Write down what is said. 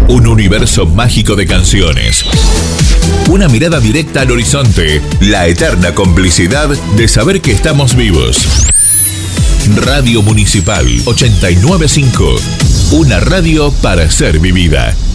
Un universo mágico de canciones. Una mirada directa al horizonte. La eterna complicidad de saber que estamos vivos. Radio Municipal 895. Una radio para ser vivida.